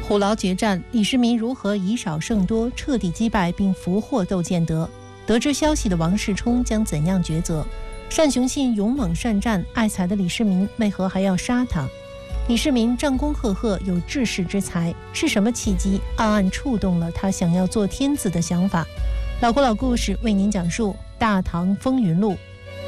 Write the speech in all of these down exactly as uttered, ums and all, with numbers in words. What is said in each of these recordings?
虎牢决战，李世民如何以少胜多，彻底击败并俘获窦建德？得知消息的王世充将怎样抉择？单雄信勇猛善战，爱才的李世民为何还要杀他？李世民战功赫赫，有治世之才，是什么契机暗暗触动了他想要做天子的想法？老国老故事为您讲述《大唐风云录》。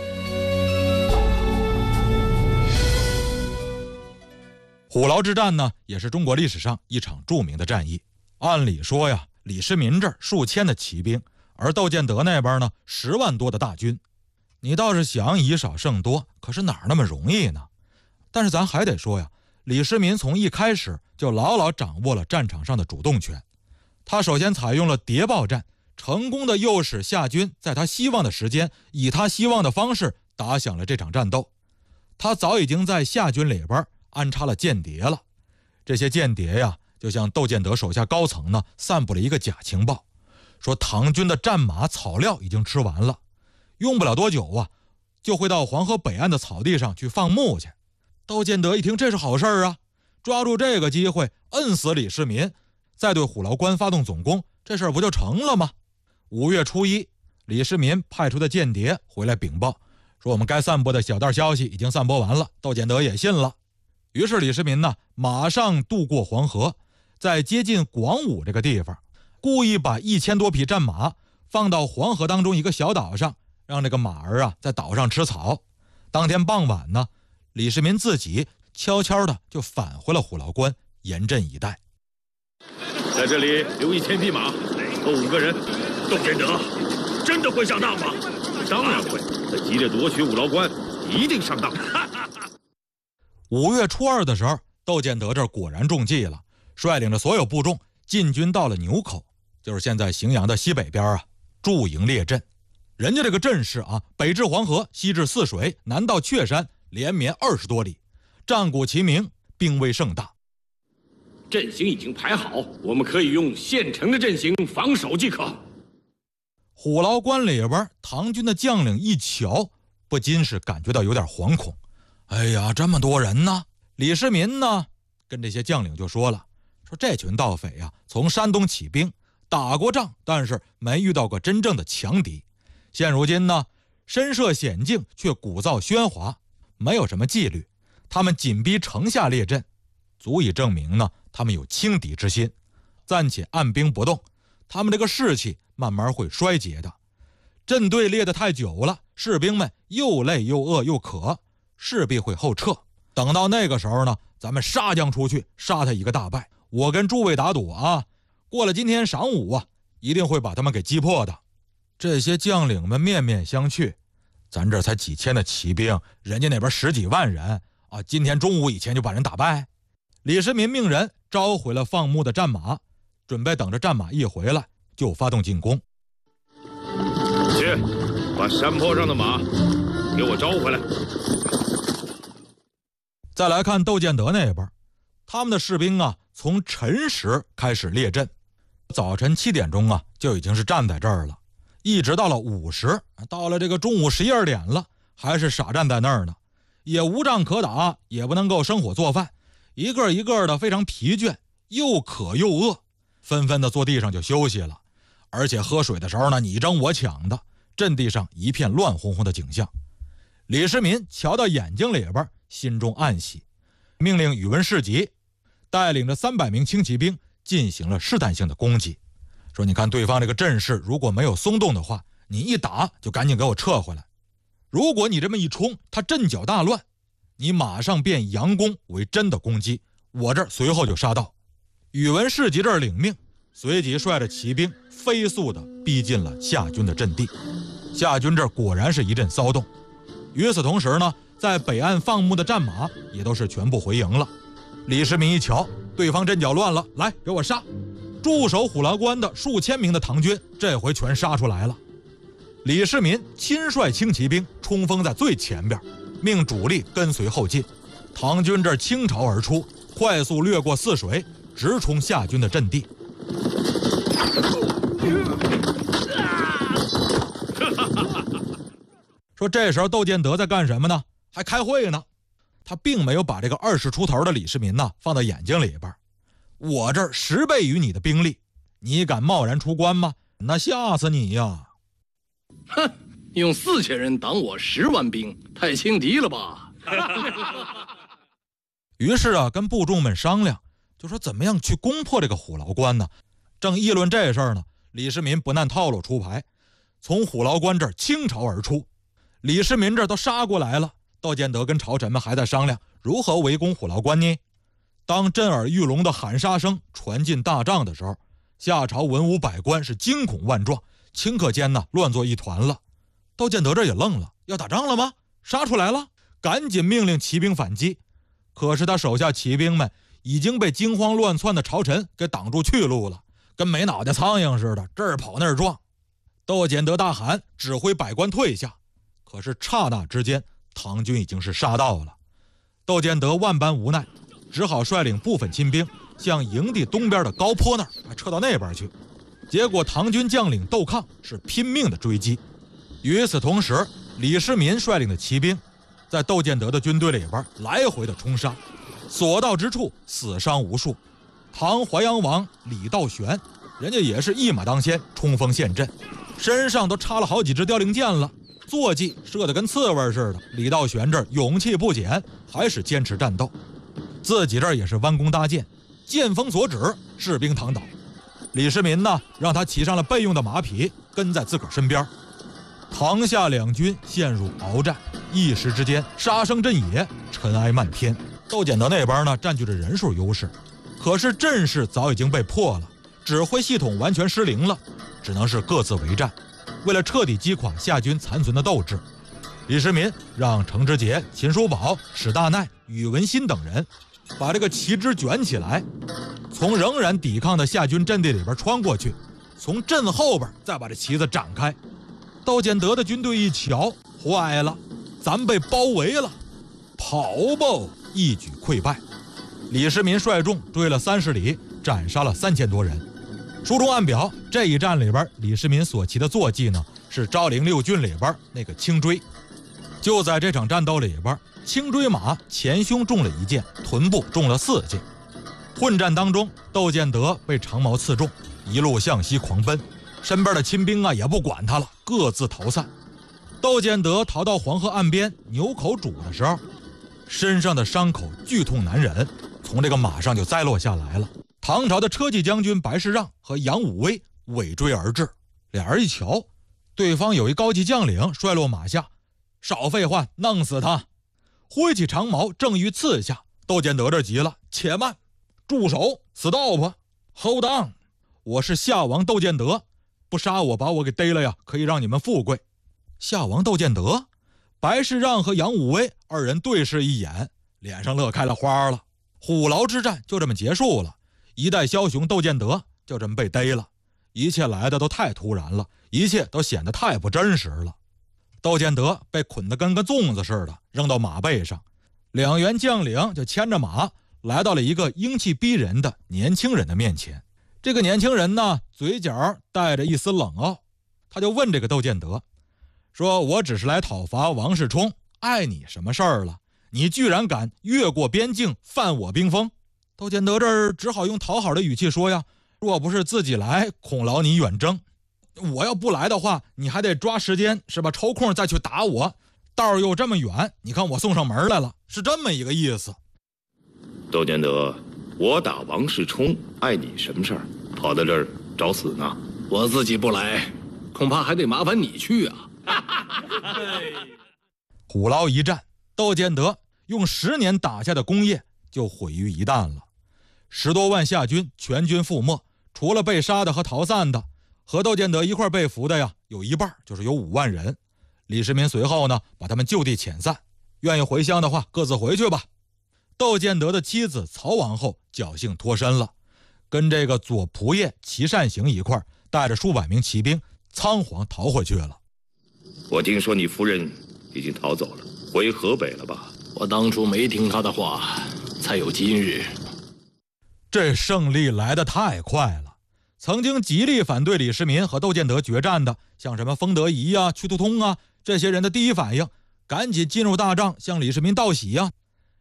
虎牢之战呢，也是中国历史上一场著名的战役。按理说呀，李世民这儿数千的骑兵，而窦建德那边呢十万多的大军。你倒是想以少胜多，可是哪儿那么容易呢？但是咱还得说呀，李世民从一开始就牢牢掌握了战场上的主动权。他首先采用了谍报战，成功的诱使夏军在他希望的时间，以他希望的方式打响了这场战斗。他早已经在夏军里边安插了间谍了。这些间谍呀，就向窦建德手下高层呢散布了一个假情报，说唐军的战马草料已经吃完了，用不了多久啊，就会到黄河北岸的草地上去放牧去。窦建德一听这是好事啊，抓住这个机会摁死李世民，再对虎牢关发动总攻，这事儿不就成了吗？五月初一，李世民派出的间谍回来禀报，说我们该散播的小道消息已经散播完了，窦建德也信了。于是李世民呢，马上渡过黄河，在接近广武这个地方，故意把一千多匹战马放到黄河当中一个小岛上，让这个马儿啊在岛上吃草。当天傍晚呢，李世民自己悄悄的就返回了虎牢关，严阵以待。 在这里留一千匹马和五个人，窦建德真的会上当吗？当然会，他急着夺取虎牢关，一定上当。 五月初二的时候，窦建德这儿果然中计了，率领着所有部众进军到了牛口，就是现在荥阳的西北边啊，驻营列阵。人家这个阵势啊，北至黄河，西至泗水，南到雀山，连绵二十多里，战鼓齐鸣，兵威盛大。 阵型已经排好，我们可以用现成的阵型防守即可。 虎牢关里边，唐军的将领一瞧，不禁是感觉到有点惶恐。哎呀，这么多人呢！李世民呢，跟这些将领就说了，说这群盗匪呀，从山东起兵，打过仗，但是没遇到过真正的强敌。现如今呢，身涉险境，却鼓噪喧哗，没有什么纪律。他们紧逼城下列阵，足以证明呢，他们有轻敌之心。暂且按兵不动，他们这个士气慢慢会衰竭的。阵队列得太久了，士兵们又累又饿又渴，势必会后撤。等到那个时候呢，咱们杀将出去，杀他一个大败。我跟诸位打赌啊，过了今天晌午啊，一定会把他们给击破的。这些将领们面面相觑，咱这才几千的骑兵，人家那边十几万人啊，今天中午以前就把人打败。李世民命人召回了放牧的战马，准备等着战马一回来就发动进攻。 去，把山坡上的马给我招回来。 再来看窦建德那边，他们的士兵啊，从晨时开始列阵，早晨七点钟啊，就已经是站在这儿了，一直到了午时，到了这个中午十一二点了，还是傻站在那儿呢，也无仗可打，也不能够生火做饭，一个一个的非常疲倦，又渴又饿，纷纷的坐地上就休息了。而且喝水的时候呢，你争我抢的，阵地上一片乱哄哄的景象。李世民瞧到眼睛里边，心中暗喜，命令宇文士集带领着三百名轻骑兵进行了试探性的攻击，说你看对方这个阵势如果没有松动的话，你一打就赶紧给我撤回来。如果你这么一冲，他阵脚大乱，你马上变佯攻为真的攻击，我这儿随后就杀到。宇文士集这儿领命，随即率着骑兵飞速地逼近了夏军的阵地。夏军这儿果然是一阵骚动。与此同时呢，在北岸放牧的战马也都是全部回营了。李世民一瞧，对方阵脚乱了，来给我杀！驻守虎牢关的数千名的唐军这回全杀出来了。李世民亲率轻骑兵冲锋在最前边，命主力跟随后进。唐军这倾巢而出，快速掠过泗水，直冲夏军的阵地。说这时候窦建德在干什么呢？还开会呢。他并没有把这个二十出头的李世民呢放到眼睛里边。 我这儿十倍于你的兵力，你敢贸然出关吗？那吓死你呀！ 哼，用四千人挡我十万兵，太轻敌了吧？ 于是啊，跟部众们商量，就说怎么样去攻破这个虎牢关呢？正议论这事儿呢，李世民不按套路出牌，从虎牢关这儿倾巢而出。李世民这儿都杀过来了，窦建德跟朝臣们还在商量如何围攻虎牢关呢。当震耳欲聋的喊杀声传进大帐的时候，下朝文武百官是惊恐万状，顷刻间呢乱作一团了。窦建德这也愣了，要打仗了吗？杀出来了，赶紧命令骑兵反击。可是他手下骑兵们已经被惊慌乱窜的朝臣给挡住去路了，跟没脑袋苍蝇似的，这儿跑那儿撞。窦建德大喊，指挥百官退下。可是刹那之间，唐军已经是杀到了。窦建德万般无奈，只好率领部分亲兵向营地东边的高坡那儿撤到那边去。结果唐军将领窦抗是拼命的追击。与此同时，李世民率领的骑兵在窦建德的军队里边来回的冲杀，所到之处死伤无数。唐淮阳王李道玄，人家也是一马当先，冲锋陷阵，身上都插了好几支凋零箭了，坐骑射得跟刺猬似的。李道玄这儿勇气不减，还是坚持战斗，自己这儿也是弯弓搭箭，箭锋所指，士兵躺倒。李世民呢，让他骑上了备用的马匹，跟在自个儿身边。唐夏两军陷入鏖战，一时之间杀声震野，尘埃漫天。窦建德那边呢，占据着人数优势，可是阵势早已经被破了，指挥系统完全失灵了，只能是各自为战。为了彻底击垮夏军残存的斗志，李世民让程之杰、秦叔宝、史大鼐、宇文新等人把这个旗帜卷起来，从仍然抵抗的夏军阵地里边穿过去，从阵后边再把这旗子展开。窦建德的军队一瞧，坏了，咱被包围了，跑吧，一举溃败。李世民率众追了三十里，斩杀了三千多人。书中暗表，这一战里边，李世民所骑的坐骑呢，是昭陵六骏里边那个轻追。就在这场战斗里边，轻追马前胸中了一箭，臀部中了四箭。混战当中，窦建德被长矛刺中，一路向西狂奔，身边的亲兵啊也不管他了，各自逃散。窦建德逃到黄河岸边牛口渚的时候，身上的伤口剧痛难忍，从这个马上就栽落下来了。唐朝的车骑将军白世让和杨武威尾追而至，俩人一瞧，对方有一高级将领摔落马下，少废话，弄死他！挥起长矛正欲刺下，窦建德这急了，且慢，住手 ，stop， hold on， 我是夏王窦建德，不杀我把我给逮了呀，可以让你们富贵。夏王窦建德，白世让和杨武威二人对视一眼，脸上乐开了花了。虎牢之战就这么结束了，一代枭雄窦建德就这么被逮了。一切来的都太突然了，一切都显得太不真实了。窦建德被捆得跟个粽子似的，扔到马背上，两员将领就牵着马来到了一个英气逼人的年轻人的面前。这个年轻人呢，嘴角带着一丝冷傲，他就问这个窦建德说，我只是来讨伐王世充，碍你什么事儿了？你居然敢越过边境犯我兵锋。窦建德这儿只好用讨好的语气说呀，若不是自己来，恐劳你远征，我要不来的话，你还得抓时间是吧，抽空再去打我，道儿又这么远，你看我送上门来了，是这么一个意思。 窦建德，我打王世充碍你什么事儿？跑到这儿找死呢？ 我自己不来，恐怕还得麻烦你去啊。 虎牢一战，窦建德用十年打下的功业就毁于一旦了。十多万夏军全军覆没，除了被杀的和逃散的，和窦建德一块被俘的呀，有一半就是有五万人。李世民随后呢，把他们就地遣散，愿意回乡的话，各自回去吧。窦建德的妻子曹王后侥幸脱身了，跟这个左仆射齐善行一块带着数百名骑兵仓皇逃回去了。 我听说你夫人已经逃走了，回河北了吧？ 我当初没听他的话，才有今日。 这胜利来得太快了，曾经极力反对李世民和窦建德决战的，像什么封德仪啊、屈突通啊，这些人的第一反应赶紧进入大帐向李世民道喜呀、啊。